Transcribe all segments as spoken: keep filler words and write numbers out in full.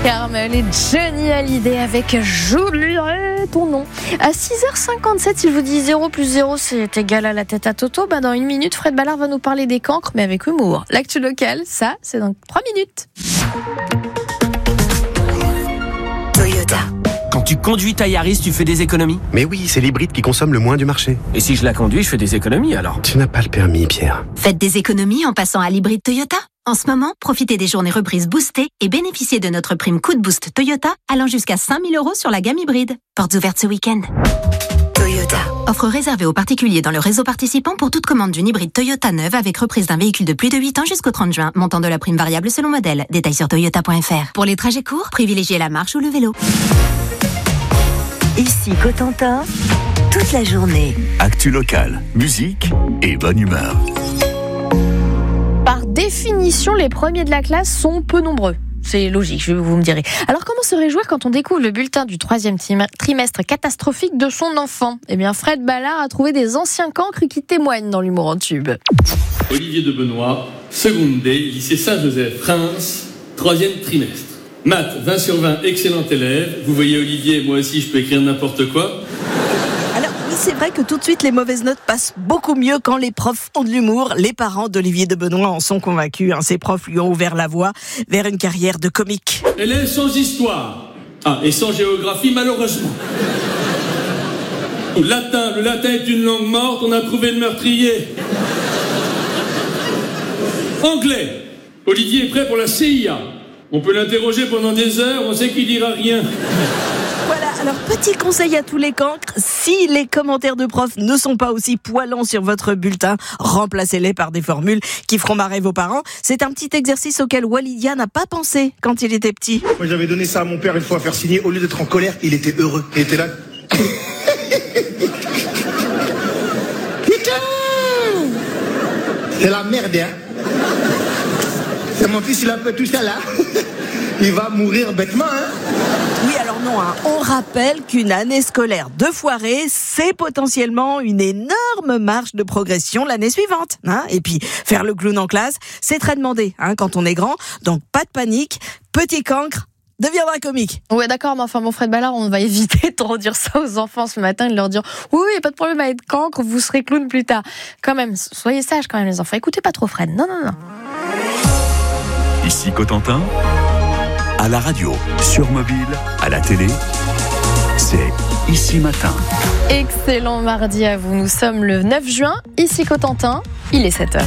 Carmel et Johnny Hallyday avec J'oublierai ton nom. À six heures cinquante-sept, si je vous dis zéro plus zéro, c'est égal à la tête à Toto. Bah dans une minute, Fred Ballard va nous parler des cancres, mais avec humour. L'actu locale, ça, c'est dans trois minutes. Toyota. Quand tu conduis ta Yaris, tu fais des économies ? Mais oui, c'est l'hybride qui consomme le moins du marché. Et si je la conduis, je fais des économies alors ? Tu n'as pas le permis, Pierre. Faites des économies en passant à l'hybride Toyota. En ce moment, profitez des journées reprises boostées et bénéficiez de notre prime Coup de Boost Toyota allant jusqu'à cinq mille euros sur la gamme hybride. Portes ouvertes ce week-end. Toyota. Offre réservée aux particuliers dans le réseau participant pour toute commande d'une hybride Toyota neuve avec reprise d'un véhicule de plus de huit ans jusqu'au trente juin. Montant de la prime variable selon modèle. Détails sur toyota point f r. Pour les trajets courts, privilégiez la marche ou le vélo. Ici Cotentin, toute la journée. Actu locale, musique et bonne humeur. Par définition, les premiers de la classe sont peu nombreux. C'est logique, vous me direz. Alors comment se réjouir quand on découvre le bulletin du troisième trimestre catastrophique de son enfant ? Eh bien, Fred Ballard a trouvé des anciens cancres qui témoignent dans l'humour en tube. Olivier de Benoît, seconde D, lycée Saint-Joseph, Reims, troisième trimestre. Maths, vingt sur vingt, excellent élève. Vous voyez Olivier, moi aussi je peux écrire n'importe quoi. Alors oui, c'est vrai que tout de suite les mauvaises notes passent beaucoup mieux quand les profs ont de l'humour. Les parents d'Olivier de Benoît en sont convaincus. Hein. Ces profs lui ont ouvert la voie vers une carrière de comique. Élève sans histoire. Ah, et sans géographie malheureusement. Latin, le latin est une langue morte, on a trouvé le meurtrier. Anglais, Olivier est prêt pour la C I A. On peut l'interroger pendant des heures, on sait qu'il dira rien. Voilà, alors petit conseil à tous les cancres, si les commentaires de profs ne sont pas aussi poilants sur votre bulletin, remplacez-les par des formules qui feront marrer vos parents. C'est un petit exercice auquel Walidia n'a pas pensé quand il était petit. Moi j'avais donné ça à mon père une fois à faire signer, au lieu d'être en colère, il était heureux. Il était là. Putain, c'est la merde, hein. C'est mon fils, il a fait tout ça là. Il va mourir bêtement, hein. Oui, alors non, hein. On rappelle qu'une année scolaire de foirée, c'est potentiellement une énorme marge de progression l'année suivante. Hein. Et puis, faire le clown en classe, c'est très demandé hein, quand on est grand. Donc, pas de panique, petit cancre deviendra comique. Ouais, d'accord, mais enfin, mon Fred Ballard, on va éviter de redire ça aux enfants ce matin et de leur dire oui, il n'y a pas de problème à être cancre, vous serez clown plus tard. Quand même, soyez sages quand même, les enfants. Écoutez pas trop Fred. Non, non, non. Ici Cotentin, à la radio, sur mobile, à la télé, c'est Ici Matin. Excellent mardi à vous. Nous sommes le neuf juin, ici Cotentin, il est sept heures.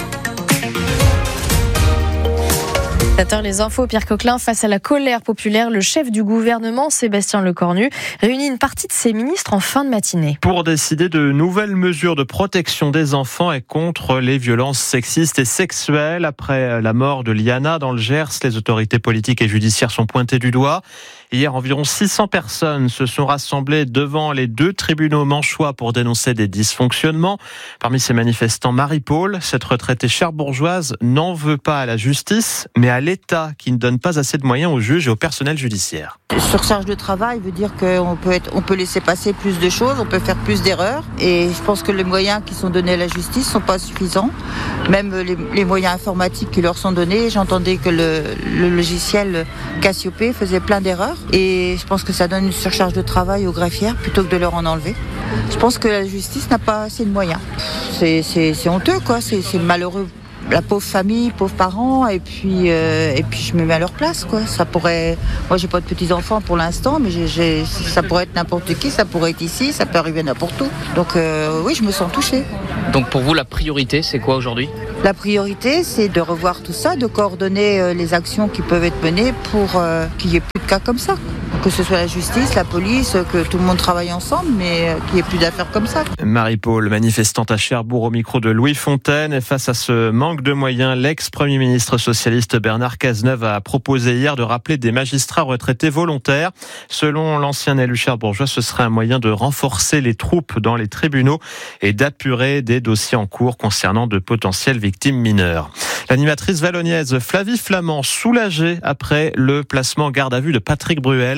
sept heures, les infos, Pierre Coquelin. Face à la colère populaire, le chef du gouvernement, Sébastien Lecornu, réunit une partie de ses ministres en fin de matinée. Pour décider de nouvelles mesures de protection des enfants et contre les violences sexistes et sexuelles. Après la mort de Liana dans le Gers, les autorités politiques et judiciaires sont pointées du doigt. Hier, environ six cents personnes se sont rassemblées devant les deux tribunaux manchois pour dénoncer des dysfonctionnements. Parmi ces manifestants, Marie-Paul, cette retraitée cherbourgeoise, n'en veut pas à la justice, mais à l'État qui ne donne pas assez de moyens aux juges et au personnel judiciaire. Surcharge de travail veut dire qu'on peut être, on peut laisser passer plus de choses, on peut faire plus d'erreurs. Et je pense que les moyens qui sont donnés à la justice ne sont pas suffisants. Même les, les moyens informatiques qui leur sont donnés, j'entendais que le, le logiciel Cassiopée faisait plein d'erreurs. Et je pense que ça donne une surcharge de travail aux greffières plutôt que de leur en enlever. Je pense que la justice n'a pas assez de moyens. C'est, c'est, c'est honteux, quoi. C'est, c'est malheureux. La pauvre famille, pauvres parents, et puis euh, et puis je me mets à leur place, quoi. Ça pourrait, moi j'ai pas de petits enfants pour l'instant, mais j'ai, j'ai, ça pourrait être n'importe qui, ça pourrait être ici, ça peut arriver n'importe où. Donc euh, oui, je me sens touchée. Donc pour vous, la priorité, c'est quoi aujourd'hui ? La priorité, c'est de revoir tout ça, de coordonner euh, les actions qui peuvent être menées pour euh, qu'il n'y ait plus de cas comme ça. Que ce soit la justice, la police, que tout le monde travaille ensemble, mais qu'il n'y ait plus d'affaires comme ça. Marie-Paul, manifestante à Cherbourg au micro de Louis Fontaine. Et face à ce manque de moyens, l'ex-premier ministre socialiste Bernard Cazeneuve a proposé hier de rappeler des magistrats retraités volontaires. Selon l'ancien élu cherbourgeois, ce serait un moyen de renforcer les troupes dans les tribunaux et d'apurer des dossiers en cours concernant de potentielles victimes mineures. L'animatrice vallonniaise Flavie Flament, soulagée après le placement garde à vue de Patrick Bruel.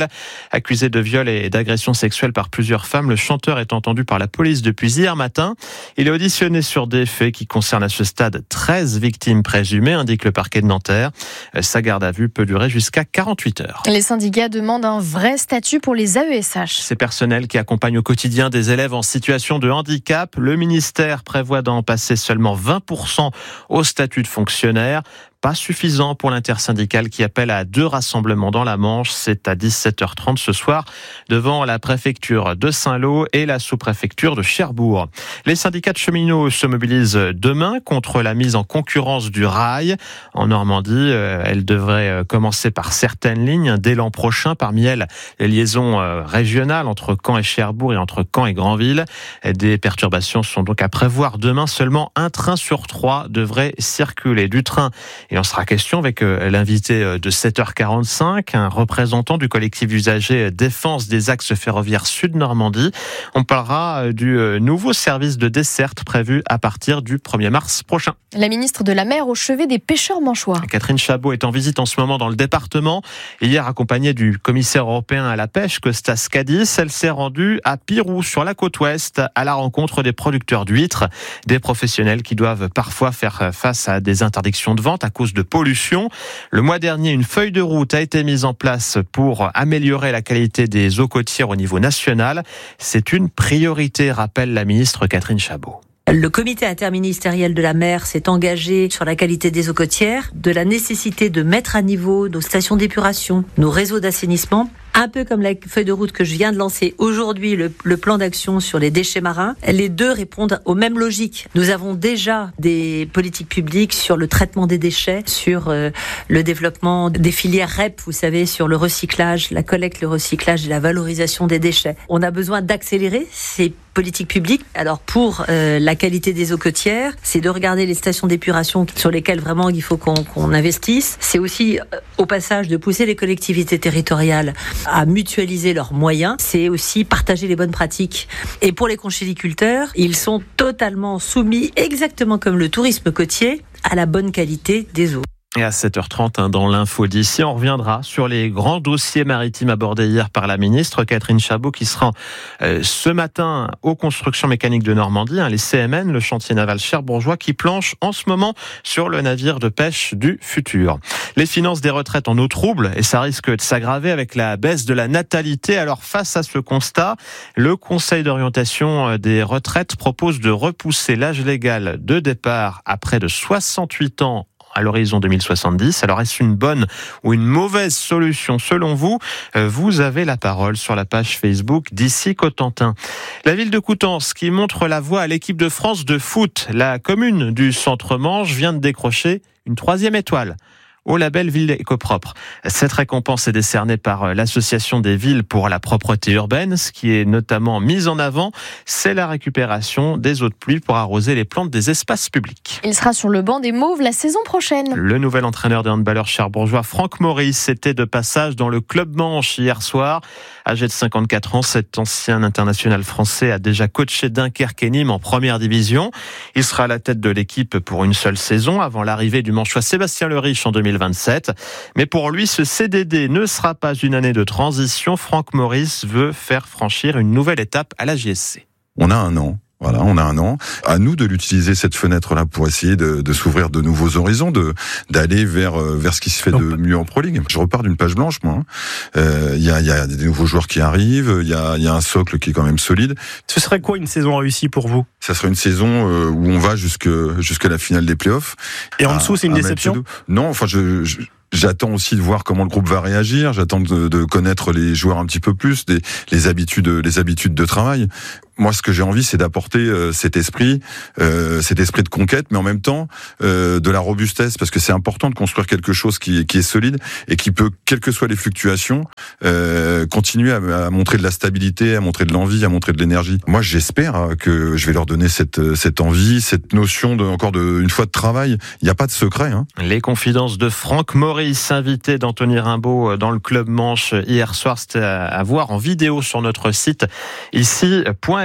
Accusé de viol et d'agression sexuelle par plusieurs femmes, le chanteur est entendu par la police depuis hier matin. Il est auditionné sur des faits qui concernent à ce stade treize victimes présumées, indique le parquet de Nanterre. Sa garde à vue peut durer jusqu'à quarante-huit heures. Les syndicats demandent un vrai statut pour les A E S H. Ces personnels qui accompagnent au quotidien des élèves en situation de handicap, le ministère prévoit d'en passer seulement vingt pour cent au statut de fonctionnaire. Pas suffisant pour l'intersyndicale qui appelle à deux rassemblements dans la Manche. C'est à dix-sept heures trente ce soir devant la préfecture de Saint-Lô et la sous-préfecture de Cherbourg. Les syndicats de cheminots se mobilisent demain contre la mise en concurrence du rail. En Normandie, elle devrait commencer par certaines lignes dès l'an prochain. Parmi elles, les liaisons régionales entre Caen et Cherbourg et entre Caen et Granville. Des perturbations sont donc à prévoir demain. Seulement un train sur trois devrait circuler. Du train, il en sera question avec l'invité de sept heures quarante-cinq, un représentant du collectif d'usagers Défense des axes ferroviaires Sud-Normandie. On parlera du nouveau service de desserte prévu à partir du premier mars prochain. La ministre de la Mer au chevet des pêcheurs manchois. Catherine Chabot est en visite en ce moment dans le département. Hier, accompagnée du commissaire européen à la pêche, Kostas Kadis, elle s'est rendue à Pirou, sur la côte ouest, à la rencontre des producteurs d'huîtres, des professionnels qui doivent parfois faire face à des interdictions de vente à cause de pollution. Le mois dernier, une feuille de route a été mise en place pour améliorer la qualité des eaux côtières au niveau national. C'est une priorité, rappelle la ministre Catherine Chabot. Le comité interministériel de la mer s'est engagé sur la qualité des eaux côtières, de la nécessité de mettre à niveau nos stations d'épuration, nos réseaux d'assainissement. Un peu comme la feuille de route que je viens de lancer aujourd'hui, le, le plan d'action sur les déchets marins, les deux répondent aux mêmes logiques. Nous avons déjà des politiques publiques sur le traitement des déchets, sur euh, le développement des filières R E P, vous savez, sur le recyclage, la collecte, le recyclage et la valorisation des déchets. On a besoin d'accélérer ces politiques publiques. Alors pour euh, la qualité des eaux côtières, c'est de regarder les stations d'épuration sur lesquelles vraiment il faut qu'on, qu'on investisse. C'est aussi euh, au passage de pousser les collectivités territoriales à mutualiser leurs moyens. C'est aussi partager les bonnes pratiques. Et pour les conchyliculteurs, ils sont totalement soumis, exactement comme le tourisme côtier, à la bonne qualité des eaux. Et à sept heures trente, dans l'info d'ici, on reviendra sur les grands dossiers maritimes abordés hier par la ministre Catherine Chabot, qui se rend euh, ce matin aux constructions mécaniques de Normandie, hein, les C M N, le chantier naval cherbourgeois, qui planche en ce moment sur le navire de pêche du futur. Les finances des retraites en eau trouble, et ça risque de s'aggraver avec la baisse de la natalité. Alors face à ce constat, le Conseil d'orientation des retraites propose de repousser l'âge légal de départ à près de soixante-huit ans à l'horizon deux mille soixante-dix. Alors, est-ce une bonne ou une mauvaise solution selon vous ? Vous avez la parole sur la page Facebook d'Ici Cotentin. La ville de Coutances qui montre la voie à l'équipe de France de foot. La commune du Centre-Manche vient de décrocher une troisième étoile au label Ville éco-propre. Cette récompense est décernée par l'Association des villes pour la propreté urbaine. Ce qui est notamment mis en avant, c'est la récupération des eaux de pluie pour arroser les plantes des espaces publics. Il sera sur le banc des Mauves la saison prochaine. Le nouvel entraîneur des handballeurs cherbourgeois, Franck Maurice, était de passage dans le club Manche hier soir. Âgé de cinquante-quatre ans, cet ancien international français a déjà coaché Dunkerque et Nîmes en première division. Il sera à la tête de l'équipe pour une seule saison avant l'arrivée du Manchois Sébastien Leriche en deux mille vingt-sept. Mais pour lui, ce C D D ne sera pas une année de transition. Franck Maurice veut faire franchir une nouvelle étape à la J S C. On a un an. Voilà, on a un an. À nous de l'utiliser, cette fenêtre-là, pour essayer de, de s'ouvrir de nouveaux horizons, de d'aller vers vers ce qui se fait de mieux en Pro League. Je repars d'une page blanche, moi. Il euh, y a il y a des nouveaux joueurs qui arrivent. Il y a il y a un socle qui est quand même solide. Ce serait quoi une saison réussie pour vous ? Ça serait une saison euh, où on va jusque jusqu'à la finale des playoffs. Et en dessous, c'est une déception ? Non, enfin, je, je J'attends aussi de voir comment le groupe va réagir. J'attends de, de connaître les joueurs un petit peu plus, des, les habitudes, les habitudes de travail. Moi, ce que j'ai envie, c'est d'apporter euh, cet esprit, euh, cet esprit de conquête, mais en même temps euh, de la robustesse, parce que c'est important de construire quelque chose qui, qui est solide et qui peut, quelles que soient les fluctuations, euh, continuer à, à montrer de la stabilité, à montrer de l'envie, à montrer de l'énergie. Moi, j'espère que je vais leur donner cette, cette envie, cette notion de encore de une fois de travail. Il n'y a pas de secret. Hein. Les confidences de Franck Maurice, invité d'Anthony Rimbaud dans le club Manche hier soir, c'était à voir en vidéo sur notre site ici point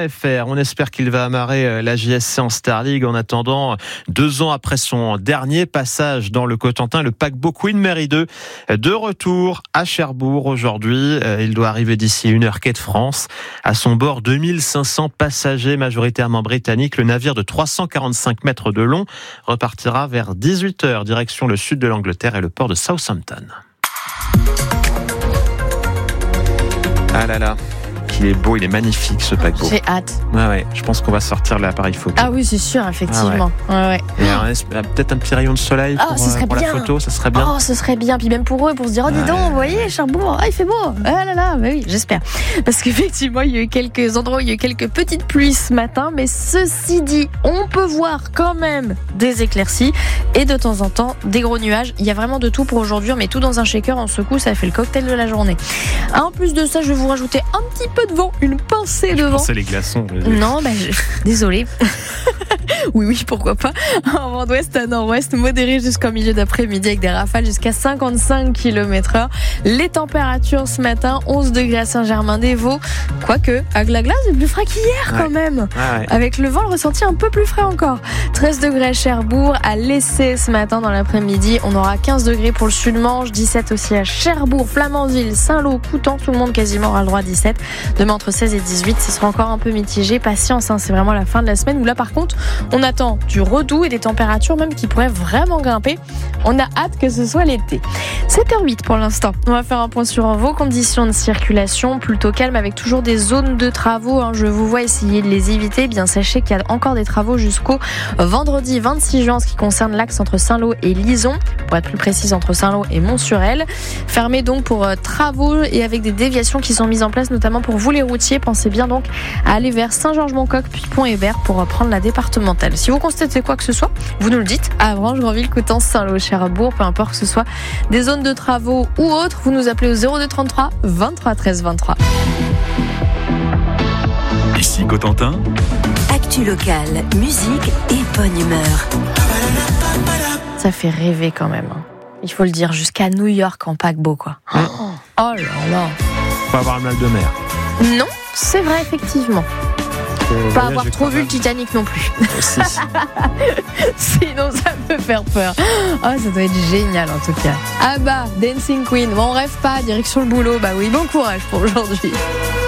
F R. On espère qu'il va amarrer la J S C en Star League. En attendant, deux ans après son dernier passage dans le Cotentin, le paquebot Queen Mary deux de retour à Cherbourg aujourd'hui. Il doit arriver d'ici une heure quai de France. À son bord, deux mille cinq cents passagers majoritairement britanniques. Le navire de trois cent quarante-cinq mètres de long repartira vers dix-huit heures, direction le sud de l'Angleterre et le port de Southampton. Ah là là, qu'il est beau, il est magnifique ce paquebot. J'ai hâte. Ouais, ouais, je pense qu'on va sortir l'appareil photo. Ah oui, c'est sûr, effectivement. Ah ouais. Ouais, ouais. Et un, peut-être un petit rayon de soleil oh, pour, ce serait pour bien. la photo, ça serait bien. Oh, ce serait bien. Puis même pour eux, pour se dire, oh, dis ouais. donc, vous voyez, Cherbourg, ah, il fait beau. Ah là là, bah oui, j'espère. Parce qu'effectivement, il y a eu quelques endroits où il y a eu quelques petites pluies ce matin, mais ceci dit, on peut voir quand même des éclaircies et de temps en temps des gros nuages. Il y a vraiment de tout pour aujourd'hui. On met tout dans un shaker, on secoue, ça fait le cocktail de la journée. En plus de ça, je vais vous rajouter un petit peu de vent, une pincée de vent. C'est les glaçons. Non, bah, je... désolée. Oui, oui, pourquoi pas. En vent d'ouest à nord-ouest, modéré jusqu'en milieu d'après-midi avec des rafales jusqu'à cinquante-cinq kilomètres heure. Les températures ce matin, onze degrés à Saint-Germain-des-Vaux. Quoique, à Glagla, c'est plus frais qu'hier quand ouais. même. Ouais, ouais. Avec le vent, le ressenti un peu plus frais encore. treize degrés à Cherbourg, à l'Essai ce matin dans l'après-midi. On aura quinze degrés pour le Sud-Manche, dix-sept aussi à Cherbourg, Flamanville, Saint-Lô, Coutan. Tout le monde quasiment aura le droit à dix-sept. Demain, entre seize et dix-huit, ce sera encore un peu mitigé. Patience, hein, c'est vraiment la fin de la semaine où là, par contre, on attend du redoux et des températures même qui pourraient vraiment grimper. On a hâte que ce soit l'été. sept heures huit pour l'instant. On va faire un point sur vos conditions de circulation. Plutôt calme avec toujours des zones de travaux. Hein. Je vous vois essayer de les éviter. Bien sachez qu'il y a encore des travaux jusqu'au vendredi vingt-six juin en ce qui concerne l'axe entre Saint-Lô et Lison. Pour être plus précise, entre Saint-Lô et Mont-sur-Elle. Fermé donc pour euh, travaux et avec des déviations qui sont mises en place notamment pour vous les routiers. Pensez bien donc à aller vers Saint-Georges-Moncoq puis Pont-Hébert pour euh, prendre la départementale. Si vous constatez quoi que ce soit, vous nous le dites. À Avranches, Granville, Coutances, Saint-Lô, Cherbourg, peu importe que ce soit des zones de travaux ou autres, vous nous appelez au zéro deux trente-trois vingt-trois treize vingt-trois. Ici Cotentin. Actu locale, musique et bonne humeur. Ça fait rêver quand même. Il faut le dire, jusqu'à New York en paquebot, quoi. Oh, oh là là. Faut avoir le mal de mer. Non, c'est vrai, effectivement. Pas avoir trop vu le Titanic non plus. Si, si. Sinon ça peut faire peur. Oh, ça doit être génial en tout cas. Ah bah, Dancing Queen. Bon, on rêve pas, direction le boulot. Bah oui, bon courage pour aujourd'hui.